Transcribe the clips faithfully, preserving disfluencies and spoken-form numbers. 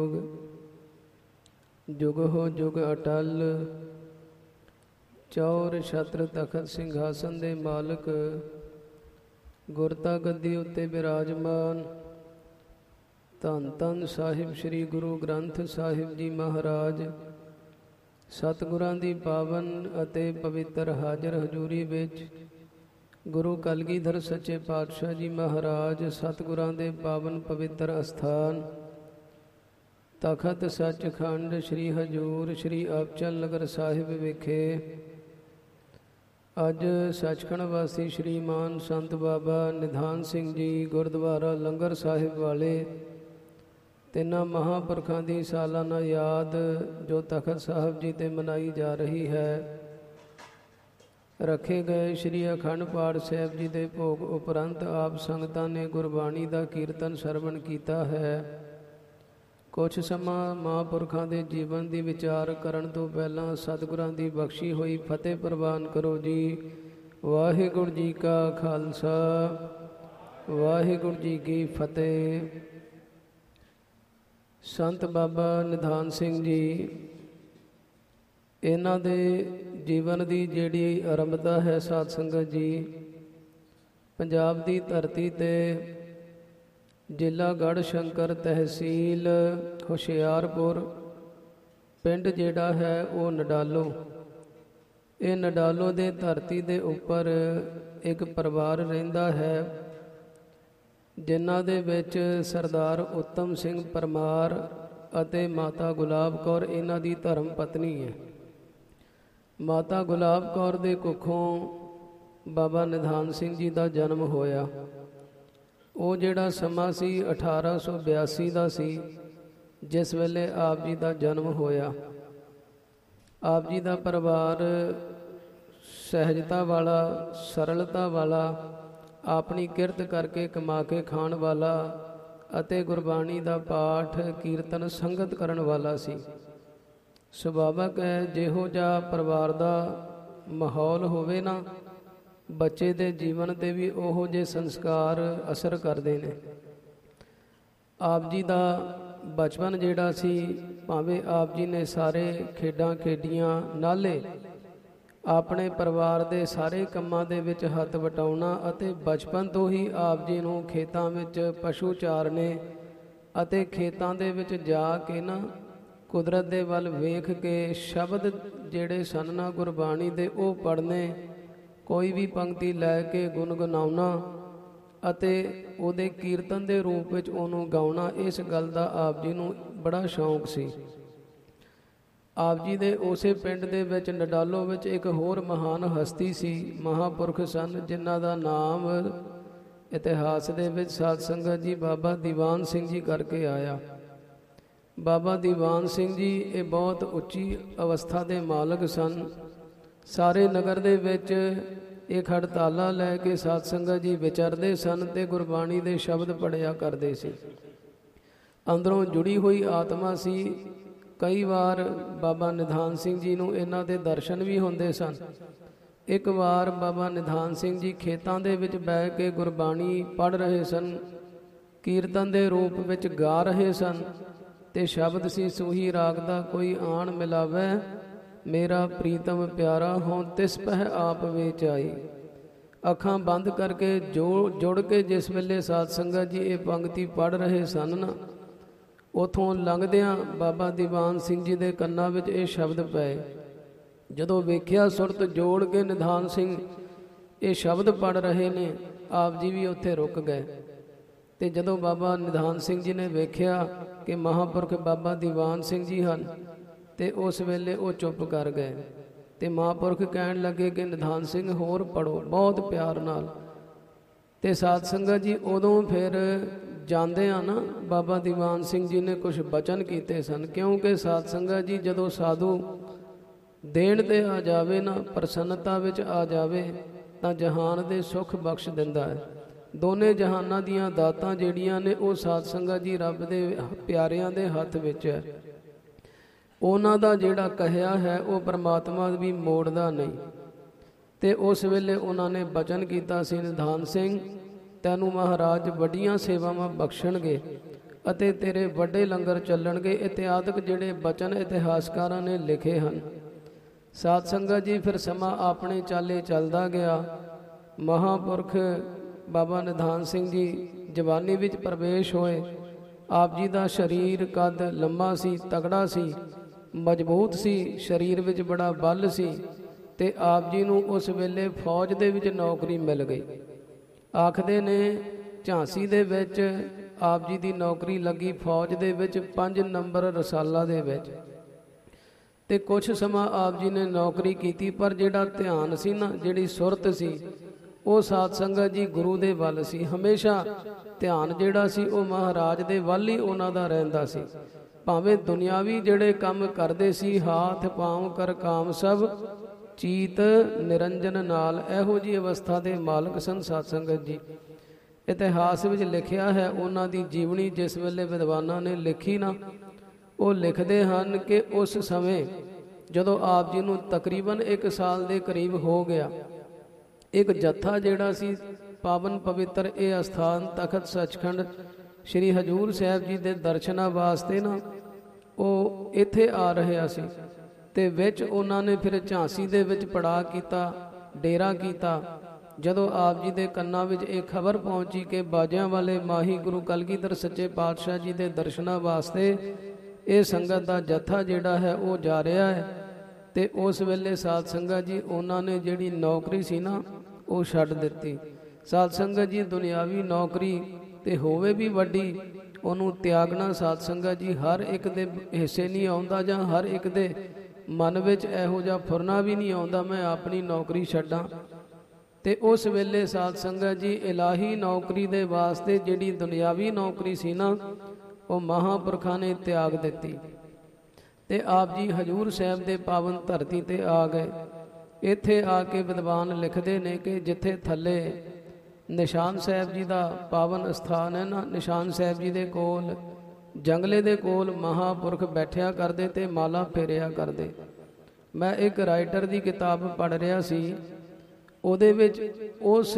जुग हो जुग अटल चौर छत्र तखत सिंघासन दे मालक गुरता गद्दी उत्ते विराजमान धन धन साहिब श्री गुरु ग्रंथ साहिब जी महाराज सतगुरां दी पावन अते पवित्र हाजर हजूरी विच गुरु कलगीधर सच्चे पातशाह जी महाराज सतगुरां दे पावन पवित्र अस्थान तखत सचखंड श्री हजूर श्री अबचल नगर साहिब विखे अज सचखंड वासी श्रीमान संत बाबा निधान सिंह जी गुरुद्वारा लंगर साहिब वाले तिन्हां महापुरखों की सालाना याद जो तखत साहब जी ते मनाई जा रही है। रखे गए श्री अखंड पाठ साहब जी के भोग उपरंत आप संगतां ने गुरबाणी का कीर्तन सरवण किया है। कुछ समा महापुरखों के जीवन की विचार करन तो पहला सतगुरां की बख्शी हुई फतेह प्रवान करो जी। वाहिगुरू जी का खालसा वाहिगुरू जी की फतेह। संत बाबा निधान सिंह जी इन्हां दे जीवन की जिहड़ी आरंभता है साध संगत जी पंजाब की धरती ते जिला गढ़ शंकर तहसील हुशियारपुर पिंड जिहड़ा है वो नडालो ये नडालो दे धरती दे उपर एक परिवार रहिंदा है जिन्हां दे विच सरदार उत्तम सिंह परमार अते माता गुलाब कौर इन्हां दी धर्म पत्नी है। माता गुलाब कौर दे कुखों बाबा निधान सिंह जी का जन्म होया। वो जिहड़ा समा सी अठारह सौ बयासी का सी जिस वेले आप जी का जन्म होया। आप जी का परिवार सहजता वाला सरलता वाला अपनी किरत करके कमा के खाण वाला अते गुरबाणी का पाठ कीर्तन संगत करन वाला सी। सुभावक है जिहो जा परिवार का माहौल होवे ना बच्चे दे जीवन ते भी ओहो जे संस्कार असर करते हैं। आप जी का बचपन जिहड़ा सी भावें आप जी ने सारे खेडां खेडियां नाले अपने परिवार के सारे कामां दे विच हथ वटाउणा अते बचपन तो ही आप जी नूं खेतां विच पशु चारने अते खेतां दे विच जा के ना कुदरत दे वल वेख के शब्द जिहड़े सन ना गुरबाणी दे ओ पढ़ने कोई भी पंक्ति लैके गुनगुनाउणा अते उहदे कीर्तन दे रूप विच उहनूं गाउणा इस गल दा आप जी नूं बड़ा शौक सी। आप जी दे उसे पिंड दे विच नडालो विच एक होर महान हस्ती सी महापुरख सन जिन्हां दा नाम इतिहास दे विच साध संगत जी बाबा दीवान सिंह जी करके आया। बाबा दीवान सिंह जी ये बहुत उच्ची अवस्था दे मालक सन। सारे नगर दे विच एक हड़ताला लैके साध संगत जी विचरदे सन ते गुरबाणी दे शब्द पढ़िया करदे सी। अंदरों जुड़ी हुई आत्मा सी। कई बार बाबा निधान सिंह जी नूं इन्हां दे दर्शन भी होंदे सन। एक बार बाबा निधान सिंह जी खेतां दे विच बैठ के गुरबाणी पढ़ रहे सन कीर्तन दे रूप विच गा रहे सन ते शब्द सी सूही राग दा कोई आण मिलावै मेरा प्रीतम प्यारा हों तिस पह आप वेच आई। अखां बंद करके जोड़ जुड़ के जिस वेले साध संगत जी ये पंक्ति पढ़ रहे सन ना उथों लंघदियां बाबा दीवान सिंह जी दे कन्नां विच ये शब्द पए। जदों वेख्या सुरत जोड़ के निधान सिंह ये शब्द पढ़ रहे ने आप जी भी उत्थे रुक गए। ते जदों बाबा निधान सिंह जी ने वेख्या कि महापुरख बाबा दीवान सिंह जी हन ते उस वेले वो चुप कर गए। ते महापुरख कहण लगे कि निधान सिंह होर पढ़ो बहुत प्यार नाल। ते साध संगत जी उदों फिर जाते हैं ना बाबा दीवान सिंह जी ने कुछ बचन किए सन क्योंकि साध संगत जी जदों साधु देण ते आ जावे ना प्रसन्नता विच आ जावे तां जहान दे सुख बख्श दिंदा है। दोने जहानां दीयां दातां जिहड़ियां ने वो साध संगत जी रब दे प्यारियां दे हथ विच है। उन्हां दा जिहड़ा कहिया है वो परमात्मा भी मोड़दा नहीं। ते उस वेले उन्होंने बचन किया सी निधान सिंह तैनू महाराज वड्डियां सेवावां बख्शणगे ਅਤੇ ਤੇਰੇ ਵੱਡੇ ਲੰਗਰ ਚੱਲਣਗੇ। ਇਤਿਹਾਦਕ ਜਿਹੜੇ ਬਚਨ ਇਤਿਹਾਸਕਾਰਾਂ ਨੇ ਲਿਖੇ ਹਨ। ਸਾਧ ਸੰਗਤ ਜੀ, ਫਿਰ ਸਮਾਂ ਆਪਣੇ ਚਾਲੇ ਚੱਲਦਾ ਗਿਆ। ਮਹਾਂਪੁਰਖ ਬਾਬਾ ਨਿਧਾਨ ਸਿੰਘ ਜੀ ਜਵਾਨੀ ਵਿੱਚ ਪ੍ਰਵੇਸ਼ ਹੋਏ। ਆਪ ਜੀ ਦਾ ਸਰੀਰ ਕੱਦ ਲੰਮਾ ਸੀ, ਤਗੜਾ ਸੀ, ਮਜ਼ਬੂਤ ਸੀ, ਸਰੀਰ ਵਿੱਚ ਬੜਾ ਬਲ ਸੀ ਤੇ ਆਪ ਜੀ ਨੂੰ ਉਸ ਵੇਲੇ ਫੌਜ ਦੇ ਵਿੱਚ ਨੌਕਰੀ ਮਿਲ ਗਈ। ਆਖਦੇ ਨੇ ਝਾਂਸੀ ਦੇ ਵਿੱਚ ਆਪ ਜੀ ਦੀ ਨੌਕਰੀ ਲੱਗੀ, ਫੌਜ ਦੇ ਵਿੱਚ ਪੰਜ ਨੰਬਰ ਰਸਾਲਾ ਦੇ ਵਿੱਚ। ਤੇ ਕੁਝ ਸਮਾਂ ਆਪ ਜੀ ਨੇ ਨੌਕਰੀ ਕੀਤੀ, ਪਰ ਜਿਹੜਾ ਧਿਆਨ ਸੀ ਨਾ, ਜਿਹੜੀ ਸੁਰਤ ਸੀ, ਉਹ ਸਾਧ ਸੰਗਤ ਜੀ ਗੁਰੂ ਦੇ ਵੱਲ ਸੀ। ਹਮੇਸ਼ਾ ਧਿਆਨ ਜਿਹੜਾ ਸੀ ਉਹ ਮਹਾਰਾਜ ਦੇ ਵੱਲ ਹੀ ਉਹਨਾਂ ਦਾ ਰਹਿੰਦਾ ਸੀ। ਭਾਵੇਂ ਦੁਨਿਆਵੀ ਜਿਹੜੇ ਕੰਮ ਕਰਦੇ ਸੀ, ਹਾਥ ਪਾਂਵ ਕਰ ਕਾਮ ਸਭ ਚੀਤ ਨਿਰੰਜਨ ਨਾਲ, ਇਹੋ ਜਿਹੀ ਅਵਸਥਾ ਦੇ ਮਾਲਕ ਸਨ ਸਾਧ ਸੰਗਤ ਜੀ। ਇਤਿਹਾਸ ਵਿੱਚ ਲਿਖਿਆ ਹੈ ਉਹਨਾਂ ਦੀ ਜੀਵਨੀ ਜਿਸ ਵੇਲੇ ਵਿਦਵਾਨਾਂ ਨੇ ਲਿਖੀ ਨਾ, ਉਹ ਲਿਖਦੇ ਹਨ ਕਿ ਉਸ ਸਮੇਂ ਜਦੋਂ ਆਪ ਜੀ ਨੂੰ ਤਕਰੀਬਨ ਇੱਕ ਸਾਲ ਦੇ ਕਰੀਬ ਹੋ ਗਿਆ, ਇੱਕ ਜੱਥਾ ਜਿਹੜਾ ਸੀ ਪਾਵਨ ਪਵਿੱਤਰ ਇਹ ਅਸਥਾਨ ਤਖਤ ਸੱਚਖੰਡ ਸ੍ਰੀ ਹਜੂਰ ਸਾਹਿਬ ਜੀ ਦੇ ਦਰਸ਼ਨਾਂ ਵਾਸਤੇ ਨਾ ਉਹ ਇੱਥੇ ਆ ਰਿਹਾ ਸੀ। ਤੇ ਵਿੱਚ ਉਹਨਾਂ ਨੇ ਫਿਰ ਝਾਂਸੀ ਦੇ ਵਿੱਚ ਪੜਾਅ ਕੀਤਾ, ਡੇਰਾ ਕੀਤਾ। ਜਦੋਂ ਆਪ ਜੀ ਦੇ ਕੰਨਾਂ ਵਿੱਚ ਇਹ ਖਬਰ ਪਹੁੰਚੀ ਕਿ ਬਾਜਿਆਂ ਵਾਲੇ ਮਾਹੀ ਗੁਰੂ ਕਲਗੀਧਰ ਸੱਚੇ ਪਾਤਸ਼ਾਹ ਜੀ ਦੇ ਦਰਸ਼ਨਾਂ ਵਾਸਤੇ ਇਹ ਸੰਗਤ ਦਾ ਜੱਥਾ ਜਿਹੜਾ ਹੈ ਉਹ ਜਾ ਰਿਹਾ ਹੈ, ਤੇ ਉਸ ਵੇਲੇ ਸਾਧ ਸੰਗਤ ਜੀ ਉਹਨਾਂ ਨੇ ਜਿਹੜੀ ਨੌਕਰੀ ਸੀ ਨਾ ਉਹ ਛੱਡ ਦਿੱਤੀ। ਸਾਧ ਸੰਗਤ ਜੀ ਦੁਨਿਆਵੀ ਨੌਕਰੀ ਤੇ ਹੋਵੇ ਵੀ ਵੱਡੀ, ਉਹਨੂੰ ਤਿਆਗਣਾ ਸਾਧ ਸੰਗਤ ਜੀ ਹਰ ਇੱਕ ਦੇ ਹਿੱਸੇ ਨਹੀਂ ਆਉਂਦਾ, ਜਾਂ ਹਰ ਇੱਕ ਦੇ ਮਨ ਵਿੱਚ ਇਹੋ ਜਿਹਾ ਫੁਰਨਾ ਵੀ ਨਹੀਂ ਆਉਂਦਾ ਮੈਂ ਆਪਣੀ ਨੌਕਰੀ ਛੱਡਾਂ। ਤੇ ਉਸ ਵੇਲੇ ਸਾਧ ਸੰਗਤ ਜੀ ਇਲਾਹੀ ਨੌਕਰੀ ਦੇ ਵਾਸਤੇ ਜਿਹੜੀ ਦੁਨਿਆਵੀ ਨੌਕਰੀ ਸੀ ਨਾ ਉਹ ਮਹਾਂਪੁਰਖਾਂ ਨੇ ਤਿਆਗ ਦਿੱਤੀ ਤੇ ਆਪ ਜੀ ਹਜੂਰ ਸਾਹਿਬ ਦੇ ਪਾਵਨ ਧਰਤੀ ਤੇ ਆ ਗਏ। ਇੱਥੇ ਆ ਕੇ ਵਿਦਵਾਨ ਲਿਖਦੇ ਨੇ ਕਿ ਜਿੱਥੇ ਥੱਲੇ ਨਿਸ਼ਾਨ ਸਾਹਿਬ ਜੀ ਦਾ ਪਾਵਨ ਸਥਾਨ ਹੈ ਨਾ, ਨਿਸ਼ਾਨ ਸਾਹਿਬ ਜੀ ਦੇ ਕੋਲ ਜੰਗਲੇ ਦੇ ਕੋਲ ਮਹਾਂਪੁਰਖ ਬੈਠਿਆ ਕਰਦੇ ਤੇ ਮਾਲਾ ਫੇਰਿਆ ਕਰਦੇ। ਮੈਂ ਇੱਕ ਰਾਈਟਰ ਦੀ ਕਿਤਾਬ ਪੜ੍ਹ ਰਿਹਾ ਸੀ, ਉਹਦੇ ਵਿੱਚ ਉਸ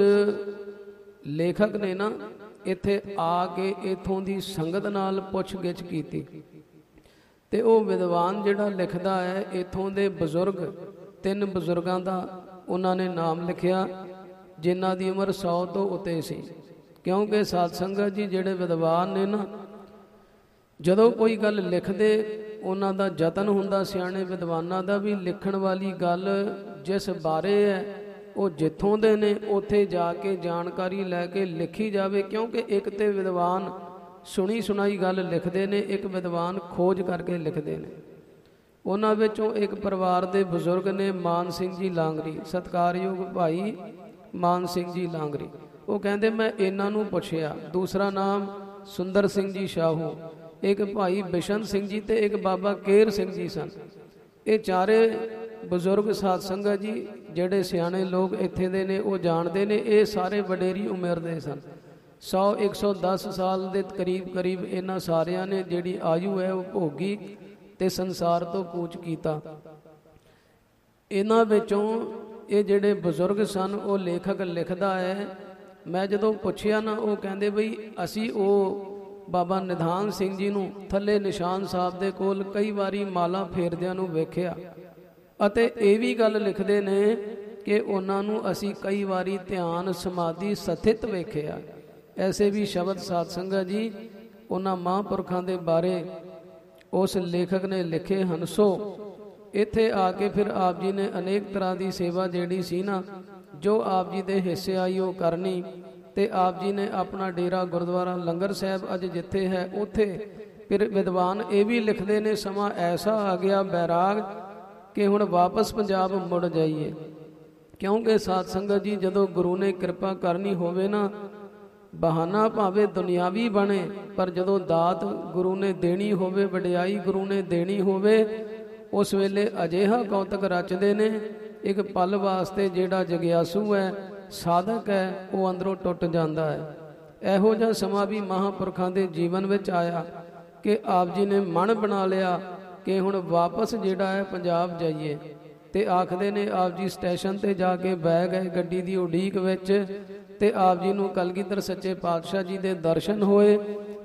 ਲੇਖਕ ਨੇ ਨਾ ਇੱਥੇ ਆ ਕੇ ਇਥੋਂ ਦੀ ਸੰਗਤ ਨਾਲ ਪੁੱਛ ਗਿੱਛ ਕੀਤੀ ਤੇ ਉਹ ਵਿਦਵਾਨ ਜਿਹੜਾ ਲਿਖਦਾ ਹੈ ਇਥੋਂ ਦੇ ਬਜ਼ੁਰਗ, ਤਿੰਨ ਬਜ਼ੁਰਗਾਂ ਦਾ ਉਹਨਾਂ ਨੇ ਨਾਮ ਲਿਖਿਆ ਜਿਨ੍ਹਾਂ ਦੀ ਉਮਰ ਸੌ ਤੋਂ ਉੱਤੇ ਸੀ। ਕਿਉਂਕਿ ਸਾਧ ਸੰਗਤ ਜੀ ਜਿਹੜੇ ਵਿਦਵਾਨ ਨੇ ਨਾ, ਜਦੋਂ ਕੋਈ ਗੱਲ ਲਿਖਦੇ ਉਹਨਾਂ ਦਾ ਯਤਨ ਹੁੰਦਾ ਸਿਆਣੇ ਵਿਦਵਾਨਾਂ ਦਾ ਵੀ ਲਿਖਣ ਵਾਲੀ ਗੱਲ ਜਿਸ ਬਾਰੇ ਹੈ ਉਹ ਜਿੱਥੋਂ ਦੇ ਨੇ ਉੱਥੇ ਜਾ ਕੇ ਜਾਣਕਾਰੀ ਲੈ ਕੇ ਲਿਖੀ ਜਾਵੇ। ਕਿਉਂਕਿ ਇੱਕ ਤੇ ਵਿਦਵਾਨ ਸੁਣੀ ਸੁਣਾਈ ਗੱਲ ਲਿਖਦੇ ਨੇ, ਇੱਕ ਵਿਦਵਾਨ ਖੋਜ ਕਰਕੇ ਲਿਖਦੇ ਨੇ। ਉਹਨਾਂ ਵਿੱਚੋਂ ਇੱਕ ਪਰਿਵਾਰ ਦੇ ਬਜ਼ੁਰਗ ਨੇ ਮਾਨ ਸਿੰਘ ਜੀ ਲਾਂਗਰੀ, ਸਤਿਕਾਰਯੋਗ ਭਾਈ ਮਾਨ ਸਿੰਘ ਜੀ ਲਾਂਗਰੀ। ਉਹ ਕਹਿੰਦੇ ਮੈਂ ਇਹਨਾਂ ਨੂੰ ਪੁੱਛਿਆ। ਦੂਸਰਾ ਨਾਮ ਸੁੰਦਰ ਸਿੰਘ ਜੀ ਸ਼ਾਹੂ, ਇੱਕ ਭਾਈ ਬਿਸ਼ਨ ਸਿੰਘ ਜੀ ਤੇ ਇੱਕ ਬਾਬਾ ਕੇਰ ਸਿੰਘ ਜੀ ਸਨ। ਇਹ ਚਾਰੇ ਬਜ਼ੁਰਗ ਸਾਧ ਸੰਗਤ ਜੀ ਜਿਹੜੇ ਸਿਆਣੇ ਲੋਕ ਇੱਥੇ ਦੇ ਨੇ ਉਹ ਜਾਣਦੇ ਨੇ, ਇਹ ਸਾਰੇ ਵਡੇਰੀ ਉਮਰ ਦੇ ਸਨ। ਸੌ ਇੱਕ ਸੌ ਦਸ ਸਾਲ ਦੇ ਕਰੀਬ ਕਰੀਬ ਇਹਨਾਂ ਸਾਰਿਆਂ ਨੇ ਜਿਹੜੀ ਆਯੂ ਹੈ ਉਹ ਭੋਗੀ ਤੇ ਸੰਸਾਰ ਤੋਂ ਕੂਚ ਕੀਤਾ। ਇਹਨਾਂ ਵਿੱਚੋਂ ਇਹ ਜਿਹੜੇ ਬਜ਼ੁਰਗ ਸਨ ਉਹ ਲੇਖਕ ਲਿਖਦਾ ਹੈ, ਮੈਂ ਜਦੋਂ ਪੁੱਛਿਆ ਨਾ ਉਹ ਕਹਿੰਦੇ ਬਈ ਅਸੀਂ ਉਹ ਬਾਬਾ ਨਿਧਾਨ ਸਿੰਘ ਜੀ ਨੂੰ ਥੱਲੇ ਨਿਸ਼ਾਨ ਸਾਹਿਬ ਦੇ ਕੋਲ ਕਈ ਵਾਰੀ ਮਾਲਾ ਫੇਰਦਿਆਂ ਨੂੰ ਵੇਖਿਆ, ਅਤੇ ਇਹ ਵੀ ਗੱਲ ਲਿਖਦੇ ਨੇ ਕਿ ਉਹਨਾਂ ਨੂੰ ਅਸੀਂ ਕਈ ਵਾਰੀ ਧਿਆਨ ਸਮਾਧੀ ਸਥਿਤ ਵੇਖਿਆ। ਐਸੇ ਵੀ ਸ਼ਬਦ ਸਾਧ ਸੰਗਤ ਜੀ ਉਹਨਾਂ ਮਹਾਂਪੁਰਖਾਂ ਦੇ ਬਾਰੇ ਉਸ ਲੇਖਕ ਨੇ ਲਿਖੇ ਹਨ। ਸੋ ਇੱਥੇ ਆ ਕੇ ਫਿਰ ਆਪ ਜੀ ਨੇ ਅਨੇਕ ਤਰ੍ਹਾਂ ਦੀ ਸੇਵਾ ਜਿਹੜੀ ਸੀ ਨਾ, ਜੋ ਆਪ ਜੀ ਦੇ ਹਿੱਸੇ ਆਈ ਉਹ ਕਰਨੀ। ਤੇ ਆਪ ਜੀ ਨੇ ਆਪਣਾ ਡੇਰਾ ਗੁਰਦੁਆਰਾ ਲੰਗਰ ਸਾਹਿਬ ਅੱਜ ਜਿੱਥੇ ਹੈ ਉੱਥੇ ਫਿਰ ਵਿਦਵਾਨ ਇਹ ਵੀ ਲਿਖਦੇ ਨੇ ਸਮਾਂ ਐਸਾ ਆ ਗਿਆ ਬੈਰਾਗ ਕਿ ਹੁਣ ਵਾਪਸ ਪੰਜਾਬ ਮੁੜ ਜਾਈਏ। ਕਿਉਂਕਿ ਸਾਧ ਸੰਗਤ ਜੀ ਜਦੋਂ ਗੁਰੂ ਨੇ ਕਿਰਪਾ ਕਰਨੀ ਹੋਵੇ ਨਾ, ਬਹਾਨਾ ਭਾਵੇਂ ਦੁਨਿਆਵੀ ਬਣੇ, ਪਰ ਜਦੋਂ ਦਾਤ ਗੁਰੂ ਨੇ ਦੇਣੀ ਹੋਵੇ, ਵਡਿਆਈ ਗੁਰੂ ਨੇ ਦੇਣੀ ਹੋਵੇ, ਉਸ ਵੇਲੇ ਅਜਿਹਾ ਕੌਤਕ ਰਚਦੇ ਨੇ। ਇੱਕ ਪਲ ਵਾਸਤੇ ਜਿਹੜਾ ਜਗਿਆਸੂ ਹੈ, ਸਾਧਕ ਹੈ, ਉਹ ਅੰਦਰੋਂ ਟੁੱਟ ਜਾਂਦਾ ਹੈ। ਇਹੋ ਜਿਹਾ ਸਮਾਂ ਵੀ ਮਹਾਂਪੁਰਖਾਂ ਦੇ ਜੀਵਨ ਵਿੱਚ ਆਇਆ ਕਿ ਆਪ ਜੀ ਨੇ ਮਨ ਬਣਾ ਲਿਆ ਕਿ ਹੁਣ ਵਾਪਸ ਜਿਹੜਾ ਹੈ ਪੰਜਾਬ ਜਾਈਏ। ਤੇ ਆਖਦੇ ਨੇ ਆਪ ਜੀ ਸਟੇਸ਼ਨ ਤੇ ਜਾ ਕੇ ਬਹਿ ਗਏ ਗੱਡੀ ਦੀ ਉਡੀਕ ਵਿੱਚ, ਤੇ ਆਪ ਜੀ ਨੂੰ ਕਲਗੀਧਰ ਸੱਚੇ ਪਾਤਸ਼ਾਹ ਜੀ ਦੇ ਦਰਸ਼ਨ ਹੋਏ।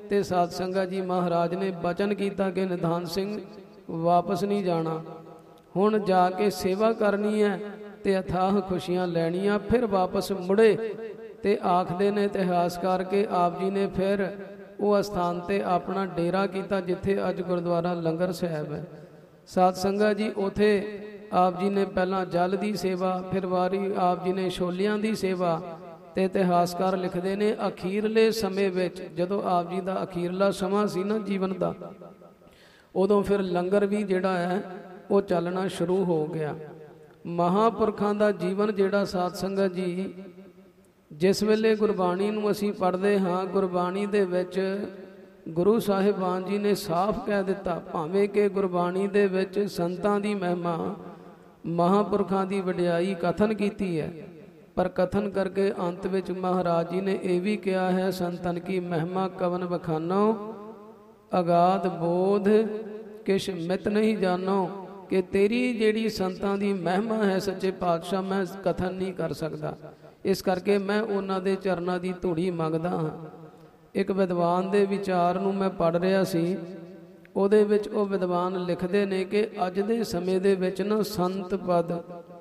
ਤੇ ਸਾਧ ਸੰਗਤ ਜੀ ਮਹਾਰਾਜ ਨੇ ਬਚਨ ਕੀਤਾ ਕਿ ਨਿਧਾਨ ਸਿੰਘ ਵਾਪਸ ਨਹੀਂ ਜਾਣਾ, ਹੁਣ ਜਾ ਕੇ ਸੇਵਾ ਕਰਨੀ ਹੈ ਤੇ ਅਥਾਹ ਖੁਸ਼ੀਆਂ ਲੈਣੀਆਂ। ਫਿਰ ਵਾਪਸ ਮੁੜੇ ਤੇ ਆਖਦੇ ਨੇ ਇਤਿਹਾਸਕਾਰ ਕੇ ਆਪ ਜੀ ਨੇ ਫਿਰ ਉਹ ਅਸਥਾਨ ਤੇ ਆਪਣਾ ਡੇਰਾ ਕੀਤਾ ਜਿੱਥੇ ਅੱਜ ਗੁਰਦੁਆਰਾ ਲੰਗਰ ਸਾਹਿਬ ਹੈ। ਸਾਧ ਸੰਗਤ ਜੀ ਉਥੇ ਆਪ ਜੀ ਨੇ ਪਹਿਲਾਂ ਜਲ ਦੀ ਸੇਵਾ, ਫਿਰ ਵਾਰੀ ਆਪ ਜੀ ਨੇ ਛੋਲਿਆਂ ਦੀ ਸੇਵਾ। ਤੇ ਇਤਿਹਾਸਕਾਰ ਲਿਖਦੇ ਨੇ ਅਖੀਰਲੇ ਸਮੇਂ ਵਿੱਚ ਜਦੋਂ ਆਪ ਜੀ ਦਾ ਅਖੀਰਲਾ ਸਮਾਂ ਸੀ ਨਾ ਜੀਵਨ ਦਾ, ਉਦੋਂ ਫਿਰ ਲੰਗਰ ਵੀ ਜਿਹੜਾ ਹੈ ਉਹ ਚੱਲਣਾ ਸ਼ੁਰੂ ਹੋ ਗਿਆ। ਮਹਾਂਪੁਰਖਾਂ ਦਾ ਜੀਵਨ ਜਿਹੜਾ ਸਾਧ ਸੰਗਤ ਜੀ, ਜਿਸ ਵੇਲੇ ਗੁਰਬਾਣੀ ਨੂੰ ਅਸੀਂ ਪੜ੍ਹਦੇ ਹਾਂ, ਗੁਰਬਾਣੀ ਦੇ ਵਿੱਚ ਗੁਰੂ ਸਾਹਿਬਾਨ ਜੀ ਨੇ ਸਾਫ਼ ਕਹਿ ਦਿੱਤਾ, ਭਾਵੇਂ ਕਿ ਗੁਰਬਾਣੀ ਦੇ ਵਿੱਚ ਸੰਤਾਂ ਦੀ ਮਹਿਮਾ, ਮਹਾਂਪੁਰਖਾਂ ਦੀ ਵਡਿਆਈ ਕਥਨ ਕੀਤੀ ਹੈ, ਪਰ ਕਥਨ ਕਰਕੇ ਅੰਤ ਵਿੱਚ ਮਹਾਰਾਜ ਜੀ ਨੇ ਇਹ ਵੀ ਕਿਹਾ ਹੈ, ਸੰਤਨ ਕੀ ਮਹਿਮਾ ਕਵਨ ਬਖਾਨੋ, ਅਗਾਧ ਬੋਧ ਕਿਛ ਮਿਤ ਨਹੀਂ ਜਾਣੋ, ਕਿ ਤੇਰੀ ਜਿਹੜੀ ਸੰਤਾਂ ਦੀ ਮਹਿਮਾ ਹੈ ਸੱਚੇ ਪਾਤਸ਼ਾਹ ਮੈਂ ਕਥਨ ਨਹੀਂ ਕਰ ਸਕਦਾ, ਇਸ ਕਰਕੇ ਮੈਂ ਉਹਨਾਂ ਦੇ ਚਰਨਾਂ ਦੀ ਧੂੜੀ ਮੰਗਦਾ ਹਾਂ। ਇੱਕ ਵਿਦਵਾਨ ਦੇ ਵਿਚਾਰ ਨੂੰ ਮੈਂ ਪੜ੍ਹ ਰਿਹਾ ਸੀ, ਉਹਦੇ ਵਿੱਚ ਉਹ ਵਿਦਵਾਨ ਲਿਖਦੇ ਨੇ ਕਿ ਅੱਜ ਦੇ ਸਮੇਂ ਦੇ ਵਿੱਚ ਨਾ ਸੰਤ ਪਦ,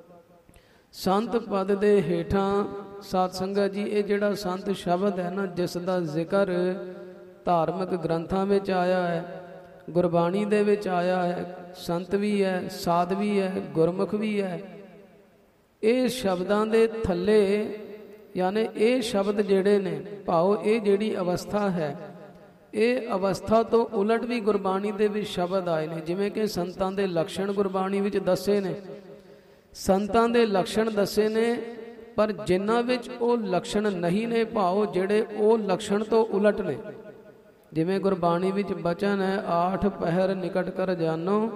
ਸੰਤ ਪਦ ਦੇ ਹੇਠਾਂ ਸਾਧ ਸੰਗਤ ਜੀ ਇਹ ਜਿਹੜਾ ਸੰਤ ਸ਼ਬਦ ਹੈ ਨਾ, ਜਿਸ ਦਾ ਜ਼ਿਕਰ ਧਾਰਮਿਕ ਗ੍ਰੰਥਾਂ ਵਿੱਚ ਆਇਆ ਹੈ, ਗੁਰਬਾਣੀ ਦੇ ਵਿੱਚ ਆਇਆ ਹੈ, ਸੰਤ ਵੀ ਹੈ, ਸਾਧ ਵੀ ਹੈ, ਗੁਰਮੁਖ ਵੀ ਹੈ, ਇਹ ਸ਼ਬਦਾਂ ਦੇ ਥੱਲੇ ਯਾਨੀ ਇਹ ਸ਼ਬਦ ਜਿਹੜੇ ਨੇ, ਭਾਵ ਇਹ ਜਿਹੜੀ ਅਵਸਥਾ ਹੈ, ਇਹ ਅਵਸਥਾ ਤੋਂ ਉਲਟ ਵੀ ਗੁਰਬਾਣੀ ਦੇ ਵਿੱਚ ਸ਼ਬਦ ਆਏ ਨੇ। ਜਿਵੇਂ ਕਿ ਸੰਤਾਂ ਦੇ ਲੱਛਣ ਗੁਰਬਾਣੀ ਵਿੱਚ ਦੱਸੇ ਨੇ, ਸੰਤਾਂ ਦੇ ਲੱਛਣ ਦੱਸੇ ਨੇ, ਪਰ ਜਿਨ੍ਹਾਂ ਵਿੱਚ ਉਹ ਲੱਛਣ ਨਹੀਂ ਨੇ, ਭਾਵ ਜਿਹੜੇ ਉਹ ਲੱਛਣ ਤੋਂ ਉਲਟ ਨੇ। ਜਿਵੇਂ ਗੁਰਬਾਣੀ ਵਿੱਚ ਬਚਨ ਹੈ, ਆਠ ਪਹਿਰ ਨਿਕਟ ਕਰ ਜਾਨੋ,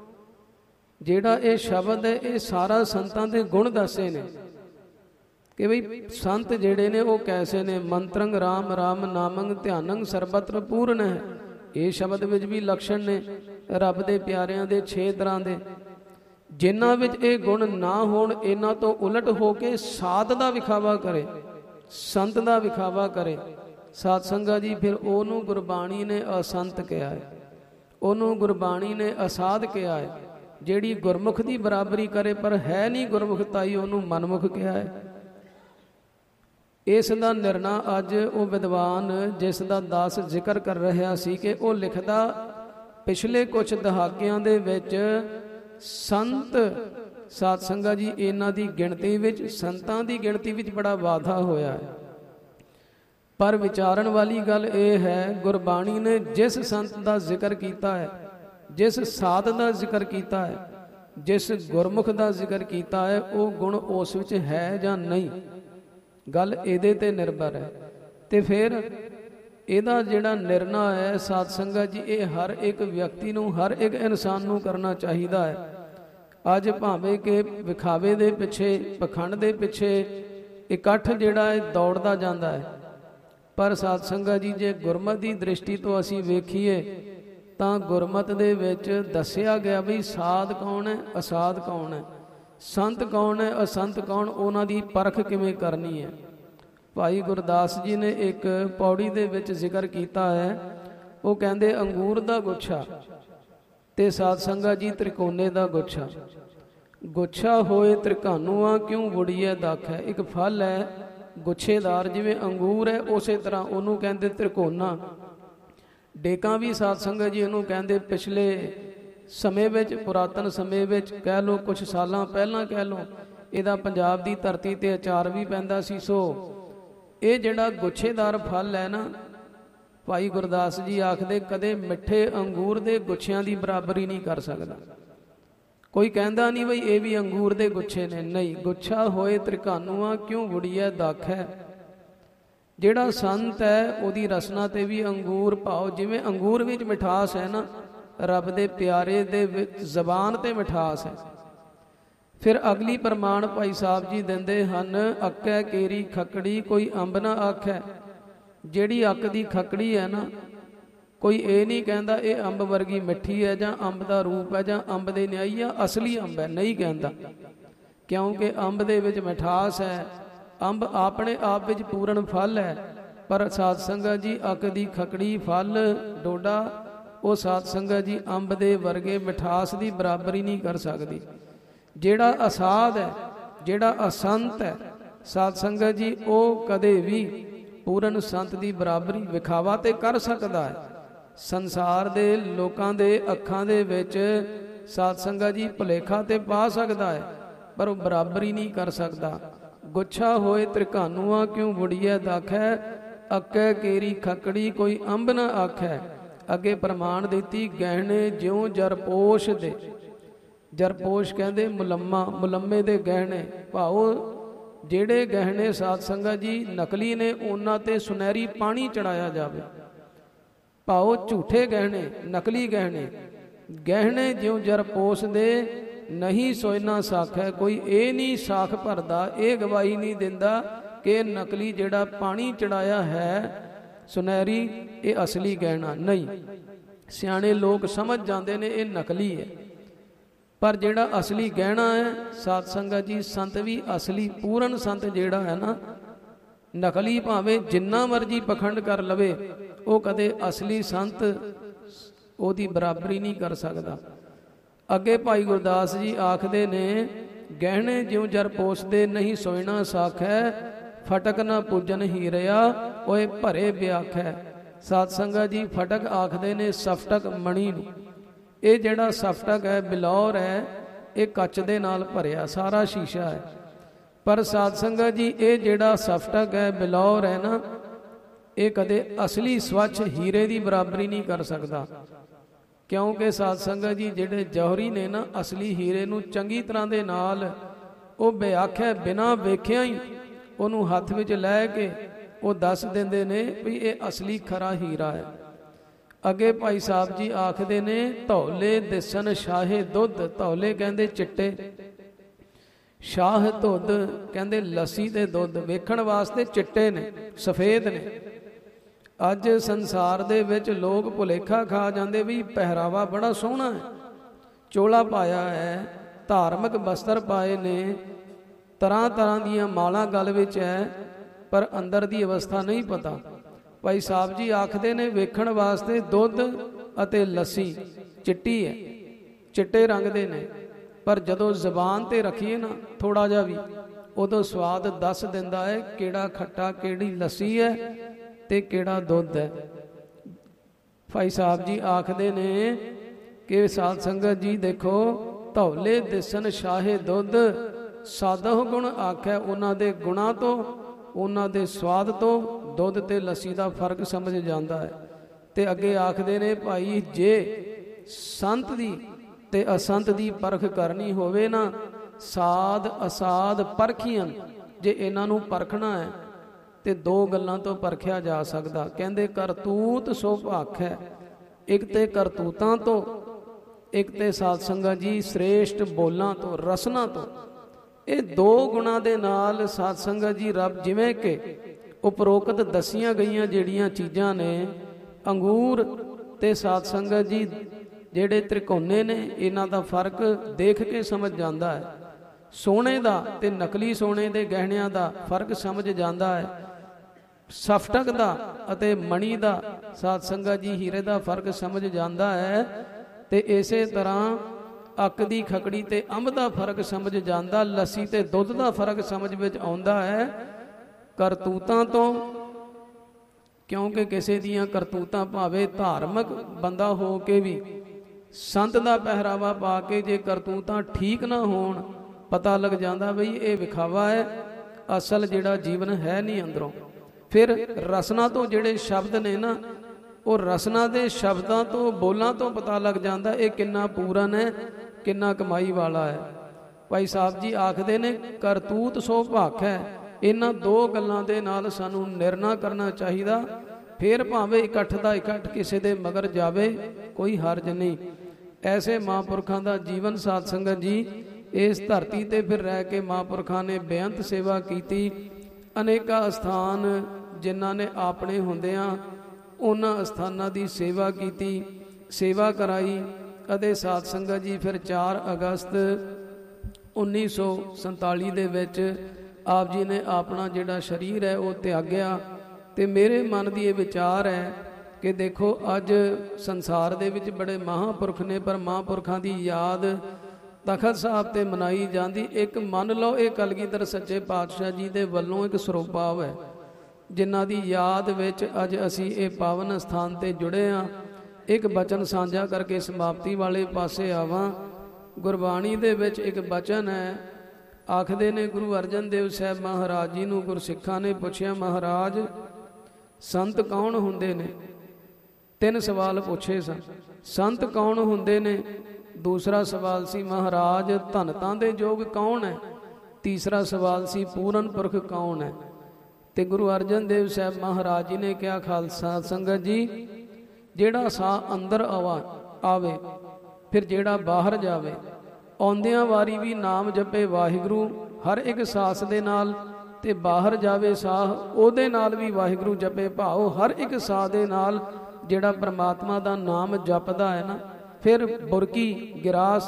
ਜਿਹੜਾ ਇਹ ਸ਼ਬਦ ਹੈ ਇਹ ਸਾਰਾ ਸੰਤਾਂ ਦੇ ਗੁਣ ਦੱਸੇ ਨੇ ਕਿ ਬਈ ਸੰਤ ਜਿਹੜੇ ਨੇ ਉਹ ਕੈਸੇ ਨੇ। ਮੰਤਰੰਗ ਰਾਮ ਰਾਮ ਨਾਮੰਗ ਧਿਆਨੰਗ ਸਰਬਤਰ ਪੂਰਨ ਹੈ, ਇਹ ਸ਼ਬਦ ਵਿੱਚ ਵੀ ਲੱਛਣ ਨੇ ਰੱਬ ਦੇ ਪਿਆਰਿਆਂ ਦੇ ਛੇ ਤਰ੍ਹਾਂ ਦੇ। ਜਿਨ੍ਹਾਂ ਵਿੱਚ ਇਹ ਗੁਣ ਨਾ ਹੋਣ, ਇਹਨਾਂ ਤੋਂ ਉਲਟ ਹੋ ਕੇ ਸਾਧ ਦਾ ਵਿਖਾਵਾ ਕਰੇ, ਸੰਤ ਦਾ ਵਿਖਾਵਾ ਕਰੇ, ਸਾਧ ਸੰਗਤ ਜੀ ਫਿਰ ਉਹਨੂੰ ਗੁਰਬਾਣੀ ਨੇ ਅਸੰਤ ਕਿਹਾ ਹੈ, ਉਹਨੂੰ ਗੁਰਬਾਣੀ ਨੇ ਅਸਾਧ ਕਿਹਾ ਹੈ। ਜਿਹੜੀ ਗੁਰਮੁਖ ਦੀ ਬਰਾਬਰੀ ਕਰੇ ਪਰ ਹੈ ਨਹੀਂ ਗੁਰਮੁਖਤਾਈ, ਉਹਨੂੰ ਮਨਮੁਖ ਕਿਹਾ ਹੈ। ਇਸ ਦਾ ਨਿਰਣਾ ਅੱਜ ਉਹ ਵਿਦਵਾਨ ਜਿਸ ਦਾ ਦਾਸ ਜ਼ਿਕਰ ਕਰ ਰਿਹਾ ਸੀ ਕਿ ਉਹ ਲਿਖਦਾ, ਪਿਛਲੇ ਕੁਝ ਦਹਾਕਿਆਂ ਦੇ ਵਿੱਚ ਸੰਤ ਸਾਧ ਸੰਗਤ ਜੀ ਇਹਨਾਂ ਦੀ ਗਿਣਤੀ ਵਿੱਚ, ਸੰਤਾਂ ਦੀ ਗਿਣਤੀ ਵਿੱਚ ਬੜਾ ਵਾਧਾ ਹੋਇਆ ਹੈ। ਪਰ ਵਿਚਾਰਨ ਵਾਲੀ ਗੱਲ ਇਹ ਹੈ, ਗੁਰਬਾਣੀ ਨੇ ਜਿਸ ਸੰਤ ਦਾ ਜ਼ਿਕਰ ਕੀਤਾ ਹੈ, ਜਿਸ ਸਾਧ ਦਾ ਜ਼ਿਕਰ ਕੀਤਾ ਹੈ, ਜਿਸ ਗੁਰਮੁਖ ਦਾ ਜ਼ਿਕਰ ਕੀਤਾ ਹੈ, ਉਹ ਗੁਣ ਉਸ ਵਿੱਚ ਹੈ ਜਾਂ ਨਹੀਂ, ਗੱਲ ਇਹਦੇ ਤੇ ਨਿਰਭਰ ਹੈ। ਤੇ ਫਿਰ ਇਹਦਾ ਜਿਹੜਾ ਨਿਰਣਾ ਹੈ ਸਾਧ ਸੰਗਤ ਜੀ, ਇਹ ਹਰ ਇੱਕ ਵਿਅਕਤੀ ਨੂੰ, ਹਰ ਇੱਕ ਇਨਸਾਨ ਨੂੰ ਕਰਨਾ ਚਾਹੀਦਾ ਹੈ। ਅੱਜ ਭਾਵੇਂ ਕਿ ਵਿਖਾਵੇ ਦੇ ਪਿੱਛੇ, ਪਖੰਡ ਦੇ ਪਿੱਛੇ ਇਕੱਠ ਜਿਹੜਾ ਹੈ ਦੌੜਦਾ ਜਾਂਦਾ ਹੈ, ਪਰ ਸਾਧ ਸੰਗਤ ਜੀ ਜੇ ਗੁਰਮਤਿ ਦੀ ਦ੍ਰਿਸ਼ਟੀ ਤੋਂ ਅਸੀਂ ਵੇਖੀਏ ਤਾਂ ਗੁਰਮਤਿ ਦੇ ਵਿੱਚ ਦੱਸਿਆ ਗਿਆ ਵੀ ਸਾਧ ਕੌਣ ਹੈ, ਅਸਾਧ ਕੌਣ ਹੈ, ਸੰਤ ਕੌਣ ਹੈ, ਅਸੰਤ ਕੌਣ, ਉਹਨਾਂ ਦੀ ਪਰਖ ਕਿਵੇਂ ਕਰਨੀ ਹੈ। ਭਾਈ ਗੁਰਦਾਸ ਜੀ ਨੇ ਇੱਕ ਪੌੜੀ ਦੇ ਵਿੱਚ ਜ਼ਿਕਰ ਕੀਤਾ ਹੈ, ਉਹ ਕਹਿੰਦੇ ਅੰਗੂਰ ਦਾ ਗੁੱਛਾ ਤੇ ਸਾਧ ਸੰਗਤ ਜੀ ਤ੍ਰਿਕੋਣੇ ਦਾ ਗੁੱਛਾ, ਗੁੱਛਾ ਹੋਏ ਤ੍ਰਿਕਾਨੂਆ ਕਿਉਂ ਵੁੜੀਏ ਦੱਖ ਹੈ। ਇੱਕ ਫਲ ਹੈ ਗੁੱਛੇਦਾਰ, ਜਿਵੇਂ ਅੰਗੂਰ ਹੈ ਉਸੇ ਤਰ੍ਹਾਂ ਉਹਨੂੰ ਕਹਿੰਦੇ ਤ੍ਰਿਕੋਣਾ। ਡੇਕਾਂ ਵੀ ਸਾਧ ਸੰਗਤ ਜੀ ਇਹਨੂੰ ਕਹਿੰਦੇ। ਪਿਛਲੇ ਸਮੇਂ ਵਿੱਚ, ਪੁਰਾਤਨ ਸਮੇਂ ਵਿੱਚ ਕਹਿ ਲਓ, ਕੁਛ ਸਾਲਾਂ ਪਹਿਲਾਂ ਕਹਿ ਲਓ, ਇਹਦਾ ਪੰਜਾਬ ਦੀ ਧਰਤੀ ਤੇ ਅਚਾਰ ਵੀ ਪੈਂਦਾ ਸੀ। ਸੋ ਇਹ ਜਿਹੜਾ ਗੁੱਛੇਦਾਰ ਫਲ ਹੈ ਨਾ, ਭਾਈ ਗੁਰਦਾਸ ਜੀ ਆਖਦੇ ਕਦੇ ਮਿੱਠੇ ਅੰਗੂਰ ਦੇ ਗੁੱਛਿਆਂ ਦੀ ਬਰਾਬਰੀ ਨਹੀਂ ਕਰ ਸਕਦਾ। ਕੋਈ ਕਹਿੰਦਾ ਨਹੀਂ ਬਈ ਇਹ ਵੀ ਅੰਗੂਰ ਦੇ ਗੁੱਛੇ ਨੇ, ਨਹੀਂ। ਗੁੱਛਾ ਹੋਏ ਤ੍ਰਿਕਾਨੂਆ ਕਿਉਂ ਵੁੜੀਏ ਦੱਖ ਹੈ। ਜਿਹੜਾ ਸੰਤ ਹੈ ਉਹਦੀ ਰਸਨਾ ਤੇ ਵੀ ਅੰਗੂਰ, ਭਾਵ ਜਿਵੇਂ ਅੰਗੂਰ ਵਿੱਚ ਮਿਠਾਸ ਹੈ ਨਾ, ਰੱਬ ਦੇ ਪਿਆਰੇ ਦੇ ਵਿੱਚ ਜ਼ਬਾਨ ਤੇ ਮਿਠਾਸ ਹੈ। ਫਿਰ ਅਗਲੀ ਪ੍ਰਮਾਣ ਭਾਈ ਸਾਹਿਬ ਜੀ ਦਿੰਦੇ ਹਨ, ਅੱਕੈ ਕੇਰੀ ਖੱਕੜੀ ਕੋਈ ਅੰਬ ਨਾ ਆਖੈ। ਜਿਹੜੀ ਅੱਕ ਦੀ ਖੱਕੜੀ ਹੈ ਨਾ, ਕੋਈ ਇਹ ਨਹੀਂ ਕਹਿੰਦਾ ਇਹ ਅੰਬ ਵਰਗੀ ਮਿੱਠੀ ਹੈ ਜਾਂ ਅੰਬ ਦਾ ਰੂਪ ਹੈ ਜਾਂ ਅੰਬ ਦੇ ਨਿਆਈ ਆ, ਅਸਲੀ ਅੰਬ ਹੈ, ਨਹੀਂ ਕਹਿੰਦਾ। ਕਿਉਂਕਿ ਅੰਬ ਦੇ ਵਿੱਚ ਮਿਠਾਸ ਹੈ, ਅੰਬ ਆਪਣੇ ਆਪ ਵਿੱਚ ਪੂਰਨ ਫਲ ਹੈ, ਪਰ ਸਾਧ ਸੰਗਤ ਜੀ ਅੱਕ ਦੀ ਖਕੜੀ ਫਲ ਡੋਡਾ ਉਹ ਸਾਧ ਸੰਗਤ ਜੀ ਅੰਬ ਦੇ ਵਰਗੇ ਮਿਠਾਸ ਦੀ ਬਰਾਬਰੀ ਨਹੀਂ ਕਰ ਸਕਦੀ। ਜਿਹੜਾ ਅਸਾਧ ਹੈ, ਜਿਹੜਾ ਅਸੰਤ ਹੈ ਸਾਧ ਸੰਗਤ ਜੀ, ਉਹ ਕਦੇ ਵੀ ਪੂਰਨ ਸੰਤ ਦੀ ਬਰਾਬਰੀ ਵਿਖਾਵਾ ਤੇ ਕਰ ਸਕਦਾ ਹੈ। ਸੰਸਾਰ ਦੇ ਲੋਕਾਂ ਦੇ ਅੱਖਾਂ ਦੇ ਵਿੱਚ ਸਾਧ ਸੰਗਤ ਜੀ ਭੁਲੇਖਾ ਤੇ ਪਾ ਸਕਦਾ ਹੈ, ਪਰ ਉਹ ਬਰਾਬਰੀ ਨਹੀਂ ਕਰ ਸਕਦਾ। ਗੁੱਛਾ ਹੋਏ ਤ੍ਰਿਕਾਨੂਆ ਕਿਉਂ ਬੁੜੀਐ ਦਾਖੈ, ਅੱਕੈ ਕੇਰੀ ਖਕੜੀ ਕੋਈ ਅੰਬ ਨਾ ਆਖੈ। ਅੱਗੇ ਪ੍ਰਮਾਣ ਦਿੱਤੀ ਗਹਿਣੇ ਜਿਉਂ ਜਰਪੋਸ਼ ਦੇ। ਜਰਪੋਸ਼ ਕਹਿੰਦੇ ਮੁਲੰਮਾ, ਮੁਲੰਮੇ ਦੇ ਗਹਿਣੇ, ਭਾਵ ਜਿਹੜੇ ਗਹਿਣੇ ਸਾਧ ਸੰਗਤ ਜੀ ਨਕਲੀ ਨੇ ਉਹਨਾਂ ਤੇ ਸੁਨਹਿਰੀ ਪਾਣੀ ਚੜਾਇਆ ਜਾਵੇ। ਭਾਵ ਝੂਠੇ ਗਹਿਣੇ, ਨਕਲੀ ਗਹਿਣੇ। ਗਹਿਣੇ ਜਿਉਂ ਜਰਪੋਸ਼ ਦੇ ਨਹੀਂ ਸੋਇਨਾ ਸਾਖ ਹੈ। ਕੋਈ ਇਹ ਨਹੀਂ ਸਾਖ ਭਰਦਾ, ਇਹ ਗਵਾਹੀ ਨਹੀਂ ਦਿੰਦਾ ਕਿ ਨਕਲੀ ਜਿਹੜਾ ਪਾਣੀ ਚੜਾਇਆ ਹੈ ਸੁਨਹਿਰੀ ਇਹ ਅਸਲੀ ਗਹਿਣਾ ਨਹੀਂ। ਸਿਆਣੇ ਲੋਕ ਸਮਝ ਜਾਂਦੇ ਨੇ ਇਹ ਨਕਲੀ ਹੈ, ਪਰ ਜਿਹੜਾ ਅਸਲੀ ਗਹਿਣਾ ਹੈ ਸਾਧ ਸੰਗਤ ਜੀ, ਸੰਤ ਵੀ ਅਸਲੀ ਪੂਰਨ ਸੰਤ ਜਿਹੜਾ ਹੈ ਨਾ, ਨਕਲੀ ਭਾਵੇਂ ਜਿੰਨਾ ਮਰਜੀ ਪਖੰਡ ਕਰ ਲਵੇ ਉਹ ਕਦੇ ਅਸਲੀ ਸੰਤ ਉਹਦੀ ਬਰਾਬਰੀ ਨਹੀਂ ਕਰ ਸਕਦਾ। ਅੱਗੇ ਭਾਈ ਗੁਰਦਾਸ ਜੀ ਆਖਦੇ ਨੇ ਗਹਿਣੇ ਜਿਉਂ ਜਰ ਪੋਸਦੇ ਨਹੀਂ ਸੋਇਣਾ ਸਾਖ ਹੈ, ਫਟਕ ਨਾ ਪੂਜਨ ਹੀਰਿਆ ਓਏ ਭਰੇ ਵਿਆਖ ਹੈ। ਸਾਧ ਸੰਗਤ ਜੀ ਫਟਕ ਆਖਦੇ ਨੇ ਸਫਟਕ ਮਣੀ ਨੂੰ। ਇਹ ਜਿਹੜਾ ਸਫਟਕ ਹੈ, ਬਿਲੌਰ ਹੈ, ਇਹ ਕੱਚ ਦੇ ਨਾਲ ਭਰਿਆ ਸਾਰਾ ਸ਼ੀਸ਼ਾ ਹੈ। ਪਰ ਸਾਧ ਸੰਗਤ ਜੀ ਇਹ ਜਿਹੜਾ ਸਫਟਕ ਹੈ, ਬਿਲੌਰ ਹੈ ਨਾ, ਇਹ ਕਦੇ ਅਸਲੀ ਸਵੱਛ ਹੀਰੇ ਦੀ ਬਰਾਬਰੀ ਨਹੀਂ ਕਰ ਸਕਦਾ। ਕਿਉਂਕਿ ਸਾਧ ਸੰਗਤ ਜੀ ਜਿਹੜੇ ਜੌਹਰੀ ਨੇ ਨਾ, ਅਸਲੀ ਹੀਰੇ ਨੂੰ ਚੰਗੀ ਤਰ੍ਹਾਂ ਦੇ ਨਾਲ ਉਹ ਵਿਆਖਿਆ ਬਿਨਾਂ ਵੇਖਿਆ ਹੀ ਉਹਨੂੰ ਹੱਥ ਵਿੱਚ ਲੈ ਕੇ ਉਹ ਦੱਸ ਦਿੰਦੇ ਨੇ ਵੀ ਇਹ ਅਸਲੀ ਖਰਾ ਹੀਰਾ ਹੈ। ਅੱਗੇ ਭਾਈ ਸਾਹਿਬ ਜੀ ਆਖਦੇ ਨੇ ਧੌਲੇ ਦਿਸਨ ਸ਼ਾਹੇ ਦੁੱਧ। ਧੌਲੇ ਕਹਿੰਦੇ ਚਿੱਟੇ, ਸ਼ਾਹ ਦੁੱਧ ਕਹਿੰਦੇ ਲੱਸੀ ਤੇ ਦੁੱਧ, ਵੇਖਣ ਵਾਸਤੇ ਚਿੱਟੇ ਨੇ, ਸਫੇਦ ਨੇ। ਅੱਜ ਸੰਸਾਰ ਦੇ ਵਿੱਚ ਲੋਕ ਭੁਲੇਖਾ ਖਾ ਜਾਂਦੇ ਵੀ ਪਹਿਰਾਵਾ ਬੜਾ ਸੋਹਣਾ ਹੈ, ਚੋਲਾ ਪਾਇਆ ਹੈ, ਧਾਰਮਿਕ ਬਸਤਰ ਪਾਏ ਨੇ, ਤਰ੍ਹਾਂ ਤਰ੍ਹਾਂ ਦੀਆਂ ਮਾਲਾਂ ਗਲ ਵਿੱਚ ਹੈ, ਪਰ ਅੰਦਰ ਦੀ ਅਵਸਥਾ ਨਹੀਂ ਪਤਾ। ਭਾਈ ਸਾਹਿਬ ਜੀ ਆਖਦੇ ਨੇ ਵੇਖਣ ਵਾਸਤੇ ਦੁੱਧ ਅਤੇ ਲੱਸੀ ਚਿੱਟੀ ਹੈ, ਚਿੱਟੇ ਰੰਗ ਦੇ ਨੇ, ਪਰ ਜਦੋਂ ਜ਼ਬਾਨ ਤੇ ਰੱਖੀਏ ਨਾ ਥੋੜਾ ਜਿਹਾ ਵੀ, ਉਦੋਂ ਸਵਾਦ ਦੱਸ ਦਿੰਦਾ ਹੈ ਕਿਹੜਾ ਖੱਟਾ, ਕਿਹੜੀ ਲੱਸੀ ਹੈ ਤੇ ਕਿਹੜਾ ਦੁੱਧ ਹੈ। ਭਾਈ ਸਾਹਿਬ ਜੀ ਆਖਦੇ ਨੇ ਕਿ ਸਾਧ ਸੰਗਤ ਜੀ ਦੇਖੋ, ਧੌਲੇ ਦਿਸਨ ਸ਼ਾਹੇ ਦੁੱਧ, ਸਾਧੋ ਗੁਣ ਆਖੈ। ਉਹਨਾਂ ਦੇ ਗੁਣਾਂ ਤੋਂ, ਉਹਨਾਂ ਦੇ ਸਵਾਦ ਤੋਂ ਦੁੱਧ ਤੇ ਲੱਸੀ ਦਾ ਫਰਕ ਸਮਝ ਜਾਂਦਾ ਹੈ। ਤੇ ਅੱਗੇ ਆਖਦੇ ਨੇ ਭਾਈ ਜੇ ਸੰਤ ਦੀ ਤੇ ਅਸੰਤ ਦੀ ਪਰਖ ਕਰਨੀ ਹੋਵੇ ਨਾ, ਸਾਧ ਅਸਾਧ ਪਰਖੀਆਂ, ਜੇ ਇਹਨਾਂ ਨੂੰ ਪਰਖਣਾ ਹੈ ਤੇ ਦੋ ਗੱਲਾਂ ਤੋਂ ਪਰਖਿਆ ਜਾ ਸਕਦਾ। ਕਹਿੰਦੇ ਕਰਤੂਤ ਸੋ ਭਾਖ ਹੈ, ਇੱਕ ਤੇ ਕਰਤੂਤਾਂ ਤੋਂ, ਇੱਕ ਤੇ ਸਾਧ ਸੰਗਤ ਜੀ ਸ੍ਰੇਸ਼ਟ ਬੋਲਾਂ ਤੋਂ, ਰਸਨਾ ਤੋਂ। ਇਹ ਦੋ ਗੁਣਾਂ ਦੇ ਨਾਲ ਸਾਧ ਸੰਗਤ ਜੀ ਰੱਬ, ਜਿਵੇਂ ਕਿ ਉਪਰੋਕਤ ਦਸੀਆਂ ਗਈਆਂ ਜਿਹੜੀਆਂ ਚੀਜ਼ਾਂ ਨੇ, ਅੰਗੂਰ ਤੇ ਸਾਧ ਸੰਗਤ ਜੀ ਜਿਹੜੇ ਤ੍ਰਿਕੋਣੇ ਨੇ, ਇਹਨਾਂ ਦਾ ਫਰਕ ਦੇਖ ਕੇ ਸਮਝ ਜਾਂਦਾ ਹੈ। ਸੋਨੇ ਦਾ ਤੇ ਨਕਲੀ ਸੋਨੇ ਦੇ ਗਹਿਣਿਆਂ ਦਾ ਫਰਕ ਸਮਝ ਜਾਂਦਾ ਹੈ। ਸਫਟਕ ਦਾ ਅਤੇ ਮਣੀ ਦਾ, ਸਾਧ ਸੰਗਤ ਜੀ ਹੀਰੇ ਦਾ ਫਰਕ ਸਮਝ ਜਾਂਦਾ ਹੈ। ਤੇ ਇਸੇ ਤਰ੍ਹਾਂ ਅੱਕ ਦੀ ਖਕੜੀ ਤੇ ਅੰਬ ਦਾ ਫਰਕ ਸਮਝ ਜਾਂਦਾ, ਲੱਸੀ ਤੇ ਦੁੱਧ ਦਾ ਫਰਕ ਸਮਝ ਵਿੱਚ ਆਉਂਦਾ ਹੈ ਕਰਤੂਤਾਂ ਤੋਂ। ਕਿਉਂਕਿ ਕਿਸੇ ਦੀਆਂ ਕਰਤੂਤਾਂ ਭਾਵੇਂ ਧਾਰਮਿਕ ਬੰਦਾ ਹੋ ਕੇ ਵੀ, ਸੰਤ ਦਾ ਪਹਿਰਾਵਾ ਪਾ ਕੇ ਜੇ ਕਰਤੂਤਾਂ ਠੀਕ ਨਾ ਹੋਣ, ਪਤਾ ਲੱਗ ਜਾਂਦਾ ਬਈ ਇਹ ਵਿਖਾਵਾ ਹੈ, ਅਸਲ ਜਿਹੜਾ ਜੀਵਨ ਹੈ ਨਹੀਂ ਅੰਦਰੋਂ। ਫਿਰ ਰਸਨਾ ਤੋਂ ਜਿਹੜੇ ਸ਼ਬਦ ਨੇ ਨਾ, ਉਹ ਰਸਨਾ ਦੇ ਸ਼ਬਦਾਂ ਤੋਂ, ਬੋਲਾਂ ਤੋਂ ਪਤਾ ਲੱਗ ਜਾਂਦਾ ਇਹ ਕਿੰਨਾ ਪੂਰਨ ਹੈ, ਕਿੰਨਾ ਕਮਾਈ ਵਾਲਾ ਹੈ। ਭਾਈ ਸਾਹਿਬ ਜੀ ਆਖਦੇ ਨੇ ਕਰਤੂਤ ਸੋ ਭਾਖ ਹੈ। ਇਹਨਾਂ ਦੋ ਗੱਲਾਂ ਦੇ ਨਾਲ ਸਾਨੂੰ ਨਿਰਣਾ ਕਰਨਾ ਚਾਹੀਦਾ। ਫਿਰ ਭਾਵੇਂ ਇਕੱਠ ਦਾ ਇਕੱਠ ਕਿਸੇ ਦੇ ਮਗਰ ਜਾਵੇ, ਕੋਈ ਹਰਜ ਨਹੀਂ। ਐਸੇ ਮਹਾਂਪੁਰਖਾਂ ਦਾ ਜੀਵਨ ਸਾਧ ਸੰਗਤ ਜੀ, ਇਸ ਧਰਤੀ ਤੇ ਫਿਰ ਰਹਿ ਕੇ ਮਹਾਂਪੁਰਖਾਂ ਨੇ ਬੇਅੰਤ ਸੇਵਾ ਕੀਤੀ। ਅਨੇਕਾਂ ਸਥਾਨ ਜਿਨ੍ਹਾਂ ਨੇ ਆਪਣੇ ਹੁੰਦਿਆਂ ਉਹਨਾਂ ਅਸਥਾਨਾਂ ਦੀ ਸੇਵਾ ਕੀਤੀ, ਸੇਵਾ ਕਰਾਈ। ਅਤੇ ਸਾਧ ਸੰਗਤ ਜੀ ਫਿਰ ਚਾਰ ਅਗਸਤ ਉੱਨੀ ਸੌ ਸੰਤਾਲੀ ਦੇ ਵਿੱਚ ਆਪ ਜੀ ਨੇ ਆਪਣਾ ਜਿਹੜਾ ਸਰੀਰ ਹੈ ਉਹ ਤਿਆਗਿਆ। ਤੇ ਮੇਰੇ ਮਨ ਦੀ ਇਹ ਵਿਚਾਰ ਹੈ ਕਿ ਦੇਖੋ ਅੱਜ ਸੰਸਾਰ ਦੇ ਵਿੱਚ ਬੜੇ ਮਹਾਂਪੁਰਖ ਨੇ, ਪਰ ਮਹਾਂਪੁਰਖਾਂ ਦੀ ਯਾਦ ਤਖਤ ਸਾਹਿਬ ਤੇ ਮਨਾਈ ਜਾਂਦੀ। ਇੱਕ ਮੰਨ ਲਓ ਇਹ ਕਲਗੀਧਰ ਸੱਚੇ ਪਾਤਸ਼ਾਹ ਜੀ ਦੇ ਵੱਲੋਂ ਇੱਕ ਸਰੋਪਾਵ ਹੈ, ਜਿਨ੍ਹਾਂ ਦੀ ਯਾਦ ਵਿੱਚ ਅੱਜ ਅਸੀਂ ਇਹ ਪਾਵਨ ਸਥਾਨ ਤੇ ਜੁੜੇ ਹਾਂ। ਇੱਕ ਬਚਨ ਸਾਂਝਾ ਕਰਕੇ ਸਮਾਪਤੀ ਵਾਲੇ ਪਾਸੇ ਆਵਾਂ। ਗੁਰਬਾਣੀ ਦੇ ਵਿੱਚ ਇੱਕ ਬਚਨ ਹੈ, ਆਖਦੇ ਨੇ ਗੁਰੂ ਅਰਜਨ ਦੇਵ ਸਾਹਿਬ ਮਹਾਰਾਜ ਜੀ ਨੂੰ ਗੁਰਸਿੱਖਾਂ ਨੇ ਪੁੱਛਿਆ, ਮਹਾਰਾਜ ਸੰਤ ਕੌਣ ਹੁੰਦੇ ਨੇ? ਤਿੰਨ ਸਵਾਲ ਪੁੱਛੇ ਸਨ। ਸੰਤ ਕੌਣ ਹੁੰਦੇ ਨੇ? ਦੂਸਰਾ ਸਵਾਲ ਸੀ ਮਹਾਰਾਜ ਧਨਤਾਂ ਦੇ ਜੋਗ ਕੌਣ ਹੈ? ਤੀਸਰਾ ਸਵਾਲ ਸੀ ਪੂਰਨ ਪੁਰਖ ਕੌਣ ਹੈ? ਤੇ ਗੁਰੂ ਅਰਜਨ ਦੇਵ ਸਾਹਿਬ ਮਹਾਰਾਜ ਜੀ ਨੇ ਕਿਹਾ, ਖਾਲਸਾ ਸੰਗਤ ਜੀ, ਜਿਹੜਾ ਸਾਹ ਅੰਦਰ ਆਵਾ ਆਵੇ ਫਿਰ ਜਿਹੜਾ ਬਾਹਰ ਜਾਵੇ, ਆਉਂਦਿਆਂ ਵਾਰੀ ਵੀ ਨਾਮ ਜਪੇ ਵਾਹਿਗੁਰੂ ਹਰ ਇੱਕ ਸਾਸ ਦੇ ਨਾਲ, ਤੇ ਬਾਹਰ ਜਾਵੇ ਸਾਹ ਉਹਦੇ ਨਾਲ ਵੀ ਵਾਹਿਗੁਰੂ ਜਪੇ, ਭਾਉ ਹਰ ਇੱਕ ਸਾਹ ਦੇ ਨਾਲ ਜਿਹੜਾ ਪ੍ਰਮਾਤਮਾ ਦਾ ਨਾਮ ਜਪਦਾ ਹੈ ਨਾ। ਫਿਰ ਬੁਰਕੀ ਗਿਰਾਸ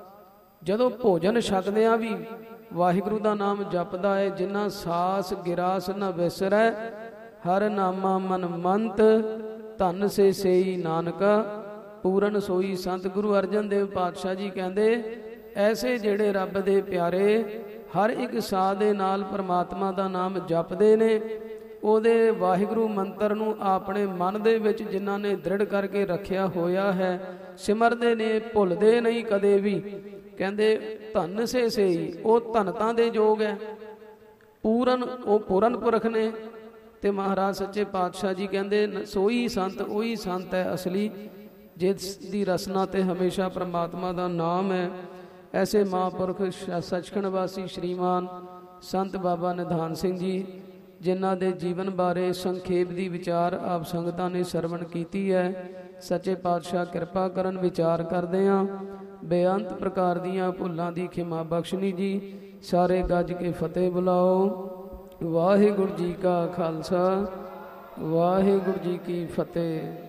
ਜਦੋਂ ਭੋਜਨ ਛਕਦਿਆਂ ਵੀ ਵਾਹਿਗੁਰੂ ਦਾ ਨਾਮ ਜਪਦਾ ਹੈ, ਜਿਨ੍ਹਾਂ ਸਾਸ ਗਿਰਾਸ ਨ ਵਿਸਰੈ, ਹਰ ਨਾਮਾ ਮਨ ਮੰਤ, ਧਨ ਸੇ ਸੇਈ ਨਾਨਕਾ, ਪੂਰਨ ਸੋਈ ਸੰਤ। ਗੁਰੂ ਅਰਜਨ ਦੇਵ ਪਾਤਸ਼ਾਹ ਜੀ ਕਹਿੰਦੇ ਐਸੇ ਜਿਹੜੇ ਰੱਬ ਦੇ ਪਿਆਰੇ ਹਰ ਇੱਕ ਸਾਹ ਦੇ ਨਾਲ ਪਰਮਾਤਮਾ ਦਾ ਨਾਮ ਜਪਦੇ ਨੇ, ਉਹਦੇ ਵਾਹਿਗੁਰੂ ਮੰਤਰ ਨੂੰ ਆਪਣੇ ਮਨ ਦੇ ਵਿੱਚ ਜਿਨ੍ਹਾਂ ਨੇ ਦ੍ਰਿੜ ਕਰਕੇ ਰੱਖਿਆ ਹੋਇਆ ਹੈ, ਸਿਮਰਦੇ ਨੇ, ਭੁੱਲਦੇ ਨਹੀਂ ਕਦੇ ਵੀ। ਕਹਿੰਦੇ ਧਨ ਸੇ ਸੇਈ, ਉਹ ਧਨਤਾਂ ਦੇ ਜੋਗ ਹੈ। ਪੂਰਨ, ਉਹ ਪੂਰਨ ਪੁਰਖ ਨੇ। ਤੇ ਮਹਾਰਾਜ ਸੱਚੇ ਪਾਤਸ਼ਾਹ ਜੀ ਕਹਿੰਦੇ ਸੋਈ ਸੰਤ, ਉਹੀ ਸੰਤ ਹੈ ਅਸਲੀ, ਜਿਸ ਦੀ ਰਸਨਾ ਤੇ ਹਮੇਸ਼ਾ ਪ੍ਰਮਾਤਮਾ ਦਾ ਨਾਮ ਹੈ। ਐਸੇ ਮਹਾਂਪੁਰਖ ਸੱਚਖੰਡ ਵਾਸੀ ਸ਼੍ਰੀਮਾਨ ਸੰਤ ਬਾਬਾ ਨਿਧਾਨ ਸਿੰਘ ਜੀ, ਜਿਨ੍ਹਾਂ ਦੇ ਜੀਵਨ ਬਾਰੇ ਸੰਖੇਪ ਦੀ ਵਿਚਾਰ ਆਪ ਸੰਗਤਾਂ ਨੇ ਸਰਵਣ ਕੀਤੀ ਹੈ। ਸੱਚੇ ਪਾਤਸ਼ਾਹ ਕਿਰਪਾ ਕਰਨ, ਵਿਚਾਰ ਕਰਦੇ ਹਾਂ। ਬੇਅੰਤ ਪ੍ਰਕਾਰ ਦੀਆਂ ਭੁੱਲਾਂ ਦੀ ਖਿਮਾ ਬਖਸ਼ਣੀ ਜੀ। ਸਾਰੇ ਗੱਜ ਕੇ ਫਤਿਹ ਬੁਲਾਓ। ਵਾਹਿਗੁਰੂ ਜੀ ਕਾ ਖਾਲਸਾ, ਵਾਹਿਗੁਰੂ ਜੀ ਕੀ ਫਤਿਹ।